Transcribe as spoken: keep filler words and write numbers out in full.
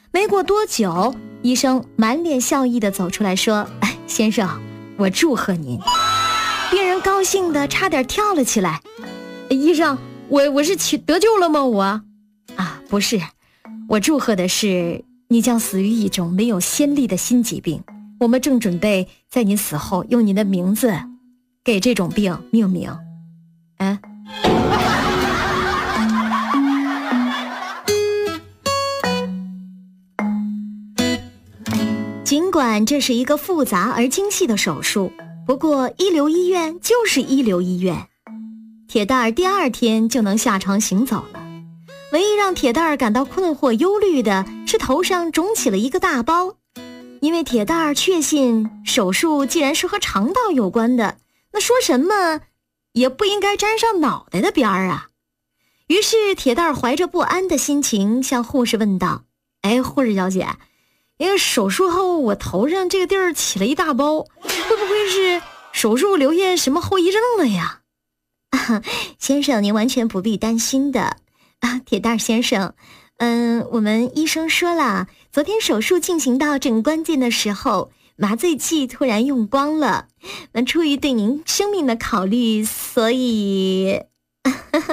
没过多久，医生满脸笑意地走出来说：哎，先生，我祝贺您。病人高兴得差点跳了起来。医生，我我是得救了吗？我啊，不是，我祝贺的是你将死于一种没有先例的新疾病，我们正准备在您死后用您的名字给这种病命名。哎，尽管这是一个复杂而精细的手术，不过一流医院就是一流医院。铁蛋儿第二天就能下床行走了，唯一让铁蛋儿感到困惑忧虑的是头上肿起了一个大包。因为铁蛋儿确信手术既然是和肠道有关的，那说什么也不应该沾上脑袋的边儿啊。于是铁蛋儿怀着不安的心情向护士问道：哎，护士小姐，因为手术后我头上这个地儿起了一大包，会不会是手术留下什么后遗症了呀？啊，先生，您完全不必担心的啊，铁蛋儿先生，嗯，我们医生说了，昨天手术进行到正关键的时候，麻醉剂突然用光了，那出于对您生命的考虑，所以